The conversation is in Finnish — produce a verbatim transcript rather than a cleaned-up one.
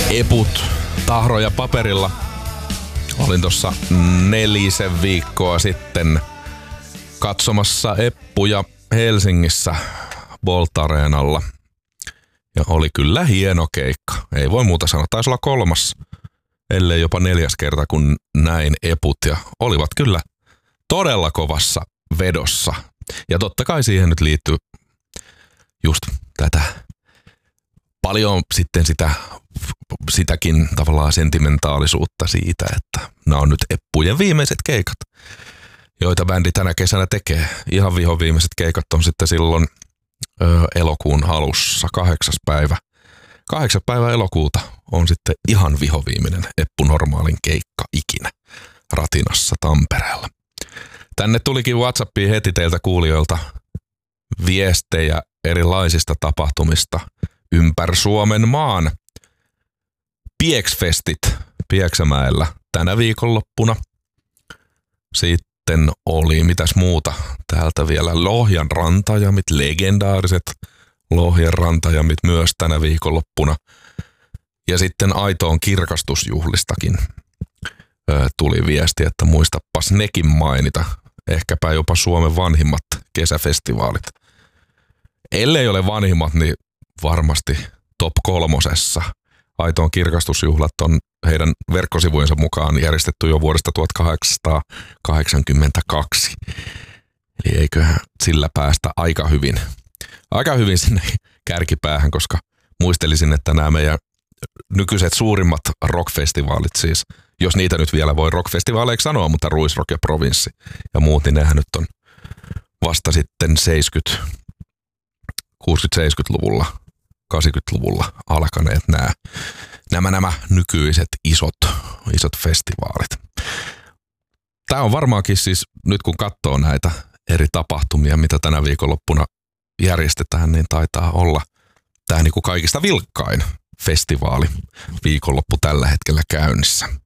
Eput tahroja paperilla. Olin tuossa nelisen viikkoa sitten katsomassa eppuja Helsingissä Bolt-areenalla. Ja oli kyllä hieno keikka. Ei voi muuta sanoa. Taisi olla kolmas, ellei jopa neljäs kerta, kun näin eput. Ja olivat kyllä todella kovassa vedossa. Ja totta kai siihen nyt liittyy just tätä paljon sitten sitä, sitäkin tavallaan sentimentaalisuutta siitä, että nämä on nyt eppujen viimeiset keikat, joita bändi tänä kesänä tekee. Ihan viho viimeiset keikat on sitten silloin ö, elokuun alussa, kahdeksas päivä. Kahdeksas päivä elokuuta on sitten ihan viho viimeinen Eppu Normaalin keikka ikinä Ratinassa Tampereella. Tänne tulikin WhatsAppiin heti teiltä kuulijoilta viestejä erilaisista tapahtumista ympäri Suomen maan. Pieksfestit Pieksämäellä tänä viikonloppuna. Sitten oli mitäs muuta täältä vielä. Lohjan rantajamit, legendaariset Lohjan rantajamit myös tänä viikonloppuna. Ja sitten Aitoon kirkastusjuhlistakin ö, tuli viesti, että muistapas nekin mainita. Ehkäpä jopa Suomen vanhimmat kesäfestivaalit. Ellei ole vanhimmat, niin varmasti top kolmosessa. Aitoon kirkastusjuhlat on heidän verkkosivujensa mukaan järjestetty jo vuodesta tuhatkahdeksansataakahdeksankymmentäkaksi. Eli eiköhän sillä päästä aika hyvin, aika hyvin sinne kärkipäähän, koska muistelisin, että nämä meidän nykyiset suurimmat rockfestivaalit siis, jos niitä nyt vielä voi rockfestivaaleiksi sanoa, mutta Ruisrock ja Provinssi ja muut, niin nehän nyt on vasta sitten seitsemänkymmentä, kuusikymmentä-seitsemänkymmentäluvulla, kahdeksankymmentäluvulla alkaneet nämä, nämä, nämä nykyiset isot, isot festivaalit. Tämä on varmaankin siis, nyt kun katsoo näitä eri tapahtumia, mitä tänä viikonloppuna järjestetään, niin taitaa olla tämä niin kuin kaikista vilkkain festivaali viikonloppu tällä hetkellä käynnissä.